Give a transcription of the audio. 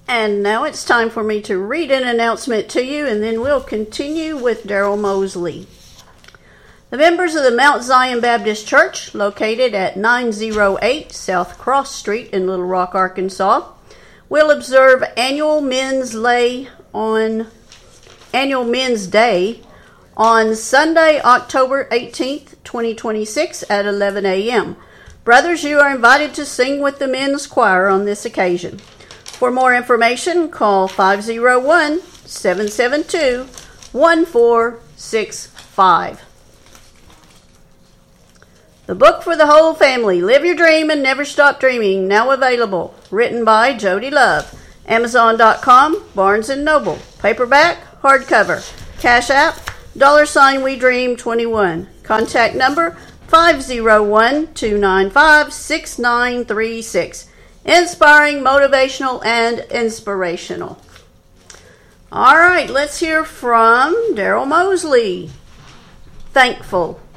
And now it's time for me to read an announcement to you, and then we'll continue with Daryl Mosley. The members of the Mount Zion Baptist Church, located at 908 South Cross Street in Little Rock, Arkansas, will observe Annual Men's Day on Sunday, October 18th, 2026 at 11 a.m. Brothers, you are invited to sing with the men's choir on this occasion. For more information, call 501-772-1465. The book for the whole family, Live Your Dream and Never Stop Dreaming, now available. Written by Jody Love. Amazon.com, Barnes & Noble. Paperback, hardcover. Cash App, $WeDream21. Contact number 501-295-6936. Inspiring, motivational, and inspirational. All right, let's hear from Daryl Mosley. Thankful.